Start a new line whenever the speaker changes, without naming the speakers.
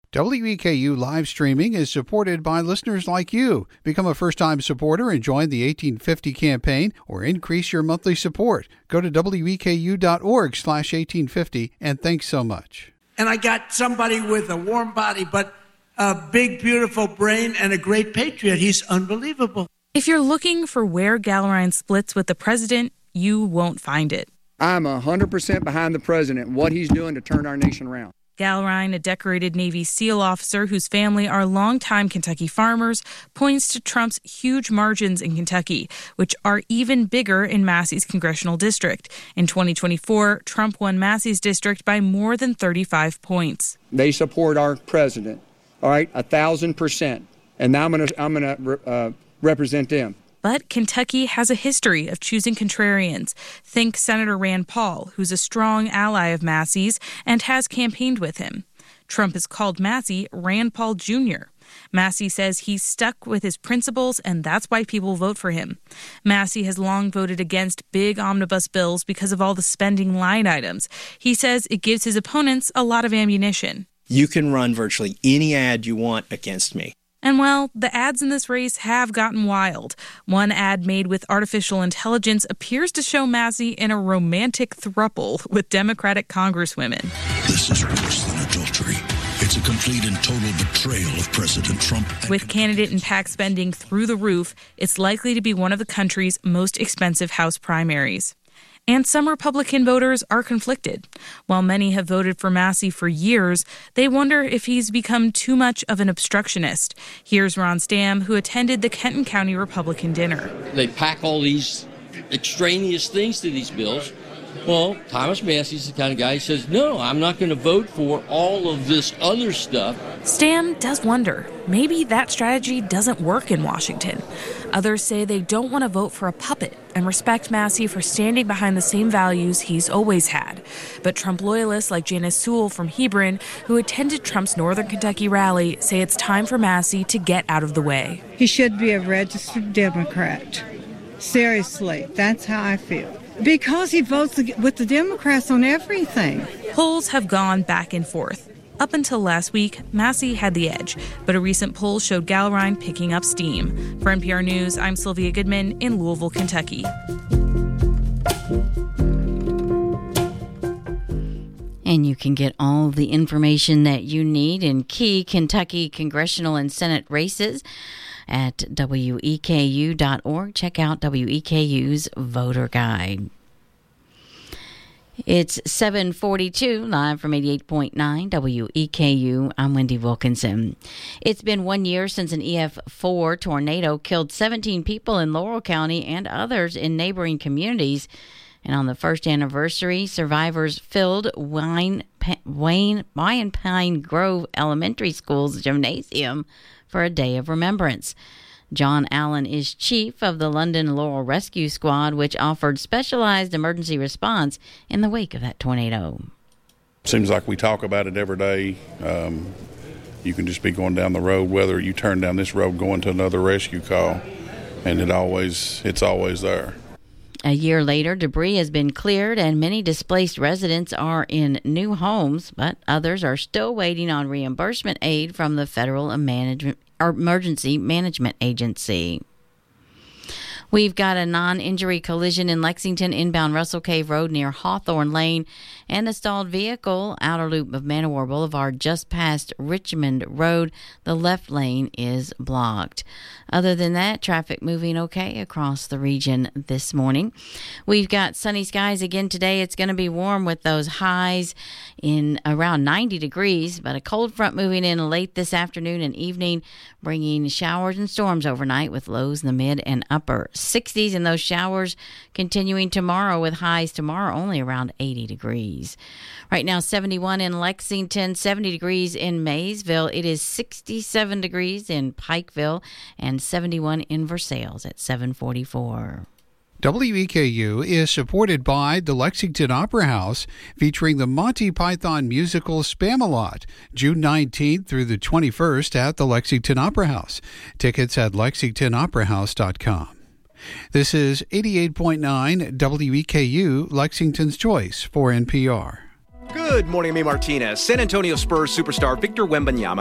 WEKU live streaming is supported by listeners like you. Become a first-time supporter and join the 1850 campaign or increase your monthly support. Go to weku.org/1850 and thanks so much.
And I got somebody with a warm body, but a big, beautiful brain and a great patriot. He's unbelievable.
If you're looking for where Gallrein splits with the president, you won't find it.
I'm 100% behind the president and what he's doing to turn our nation around.
Gallrein, a decorated Navy SEAL officer whose family are longtime Kentucky farmers, points to Trump's huge margins in Kentucky, which are even bigger in Massey's congressional district. In 2024, Trump won Massey's district by more than 35 points.
They support our president, all right, 1,000%. And now I'm going to represent them.
But Kentucky has a history of choosing contrarians. Think Senator Rand Paul, who's a strong ally of Massey's and has campaigned with him. Trump has called Massey Rand Paul Jr. Massey says he's stuck with his principles, and that's why people vote for him. Massey has long voted against big omnibus bills because of all the spending line items. He says it gives his opponents a lot of ammunition.
You can run virtually any ad you want against me.
And, well, the ads in this race have gotten wild. One ad made with artificial intelligence appears to show Massey in a romantic throuple with Democratic congresswomen.
This is worse than adultery. It's a complete and total betrayal of President Trump.
With candidate and PAC spending through the roof, it's likely to be one of the country's most expensive House primaries. And some Republican voters are conflicted. While many have voted for Massey for years, they wonder if he's become too much of an obstructionist. Here's Ron Stamm, who attended the Kenton County Republican dinner.
They pack all these extraneous things to these bills. Well, Thomas Massey's the kind of guy who says, no, I'm not going to vote for all of this other stuff.
Stamm does wonder, maybe that strategy doesn't work in Washington. Others say they don't want to vote for a puppet and respect Massey for standing behind the same values he's always had. But Trump loyalists like Janice Sewell from Hebron, who attended Trump's Northern Kentucky rally, say it's time for Massey to get out of the way.
He should be a registered Democrat. Seriously, that's how I feel. Because he votes with the Democrats on everything.
Polls have gone back and forth. Up until last week, Massey had the edge, but a recent poll showed Gallrein picking up steam. For NPR News, I'm Sylvia Goodman in Louisville, Kentucky.
And you can get all the information that you need in key Kentucky congressional and Senate races at weku.org. Check out WEKU's voter guide. It's 7:42, live from 88.9 WEKU. I'm Wendy Wilkinson. It's been 1 year since an EF4 tornado killed 17 people in Laurel County and others in neighboring communities. And on the first anniversary, survivors filled Wine Pine Grove Elementary School's gymnasium for a day of remembrance. John Allen is chief of the London Laurel Rescue Squad, which offered specialized emergency response in the wake of that tornado.
Seems like we talk about it every day. You can just be going down the road, whether you turn down this road going to another rescue call, and it's always there.
A year later, debris has been cleared and many displaced residents are in new homes, but others are still waiting on reimbursement aid from the Federal Emergency Management Agency. We've got a non-injury collision in Lexington, inbound Russell Cave Road near Hawthorne Lane, and a stalled vehicle, outer loop of Manowar Boulevard, just past Richmond Road. The left lane is blocked. Other than that, traffic moving okay across the region this morning. We've got sunny skies again today. It's going to be warm with those highs in around 90 degrees, but a cold front moving in late this afternoon and evening, bringing showers and storms overnight with lows in the mid and upper 60s, and those showers continuing tomorrow with highs tomorrow only around 80 degrees. Right now, 71 in Lexington, 70 degrees in Maysville. It is 67 degrees in Pikeville and 71 in Versailles at 7:44.
WEKU is supported by the Lexington Opera House, featuring the Monty Python musical Spamalot, June 19th through the 21st at the Lexington Opera House. Tickets at lexingtonoperahouse.com. This is 88.9 WEKU, Lexington's Choice for NPR.
Good morning, I'm Martinez. San Antonio Spurs superstar Victor Wembanyama